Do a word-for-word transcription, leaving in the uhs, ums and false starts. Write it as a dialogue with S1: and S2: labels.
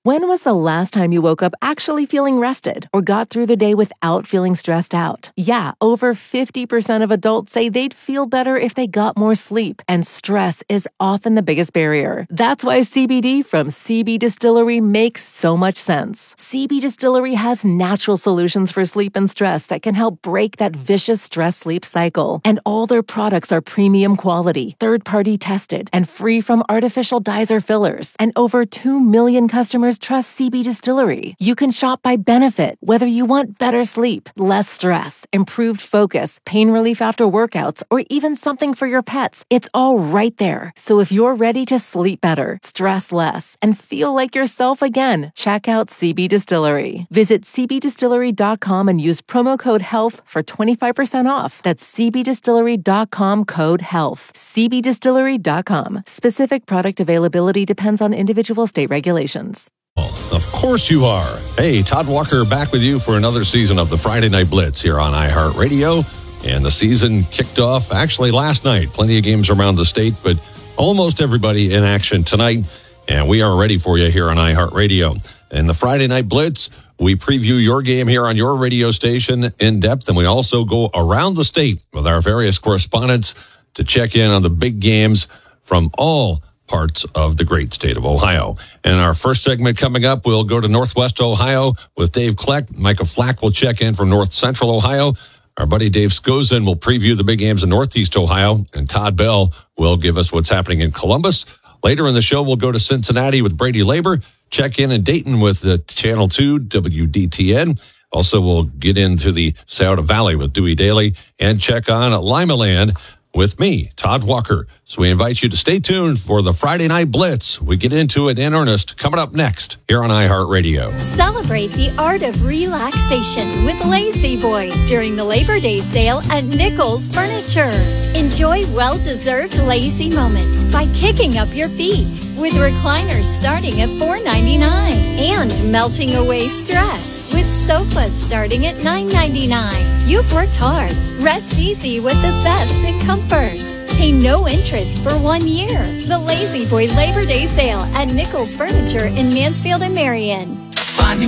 S1: When was the last time you woke up actually feeling rested or got through the day without feeling stressed out? Yeah, over fifty percent of adults say they'd feel better if they got more sleep, and stress is often the biggest barrier. That's why C B D from C B Distillery makes so much sense. C B Distillery has natural solutions for sleep and stress that can help break that vicious stress-sleep cycle. And all their products are premium quality, third-party tested, and free from artificial dyes or fillers. And over two million customers trust C B Distillery. You can shop by benefit, whether you want better sleep, less stress, improved focus, pain relief after workouts, or even something for your pets. It's all right there. So if you're ready to sleep better, stress less, and feel like yourself again, check out C B Distillery. Visit c b distillery dot com and use promo code HEALTH for twenty-five percent off. That's c b distillery dot com code HEALTH. c b distillery dot com. Specific product availability depends on individual state regulations.
S2: Of course you are. Hey, Todd Walker back with you for another season of the Friday Night Blitz here on iHeartRadio. And the season kicked off actually last night. Plenty of games around the state, but almost everybody in action tonight. And we are ready for you here on iHeartRadio. And the Friday Night Blitz, we preview your game here on your radio station in depth. And we also go around the state with our various correspondents to check in on the big games from all parts of the great state of Ohio. And our first segment coming up, we'll go to Northwest Ohio with Dave Kleck. Micah Flack will check in from North Central Ohio. Our buddy Dave Skozin will preview the big games in Northeast Ohio. And Todd Bell will give us what's happening in Columbus. Later in the show, we'll go to Cincinnati with Brady Labor. Check in in Dayton with the Channel two W D T N. Also, we'll get into the Scioto Valley with Dewey Daly and check on Lima Land with me, Todd Walker. So we invite you to stay tuned for the Friday Night Blitz. We get into it in earnest coming up next here on iHeartRadio.
S3: Celebrate the art of relaxation with Lazy Boy during the Labor Day sale at Nichols Furniture. Enjoy well-deserved lazy moments by kicking up your feet with recliners starting at four ninety-nine and melting away stress with sofas starting at nine ninety-nine. You've worked hard. Rest easy with the best in comfort. Pay no interest for one year. The Lazy Boy Labor Day sale at Nichols Furniture in Mansfield and Marion.
S4: Finding